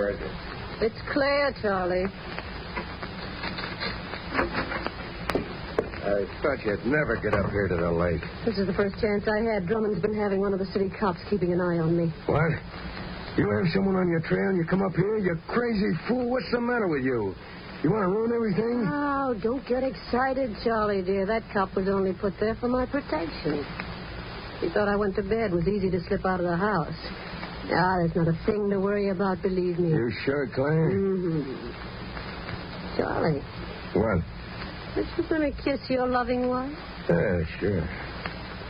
Where is it? It's Claire, Charlie. I thought you'd never get up here to the lake. This is the first chance I had. Drummond's been having one of the city cops keeping an eye on me. What? You have someone on your trail and you come up here? You crazy fool. What's the matter with you? You want to ruin everything? Oh, don't get excited, Charlie, dear. That cop was only put there for my protection. He thought I went to bed. It was easy to slip out of the house. Ah, there's not a thing to worry about, believe me. You sure, Claire? Mm-hmm. Charlie. What? Aren't you going to kiss your loving wife? Yeah, sure.